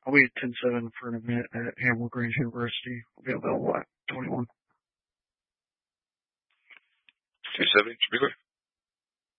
I'll be at 10-7 for an event at Hannibal Grange University. I'll be available at 21. 270, Speaker.